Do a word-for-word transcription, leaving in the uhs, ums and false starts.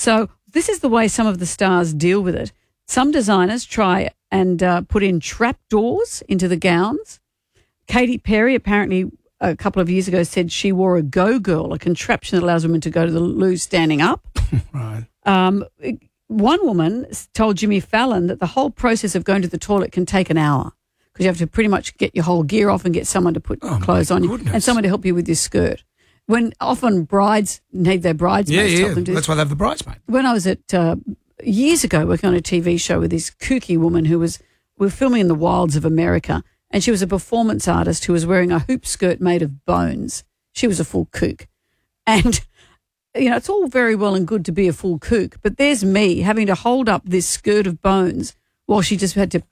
So this is the way some of the stars deal with it. Some designers try and uh, put in trap doors into the gowns. Katy Perry apparently a couple of years ago said she wore a Go Girl, a contraption that allows women to go to the loo standing up. Right. Um, one woman told Jimmy Fallon that the whole process of going to the toilet can take an hour because you have to pretty much get your whole gear off and get someone to put Oh, clothes my on you goodness. and someone to help you with your skirt. When often brides need their bridesmaids Yeah, to yeah. help them do That's this. why they have the bridesmaid. When I was at uh, years ago working on a T V show with this kooky woman who was, we were filming in the wilds of America, and she was a performance artist who was wearing a hoop skirt made of bones. She was a full kook. And, you know, it's all very well and good to be a full kook, but there's me having to hold up this skirt of bones while she just had to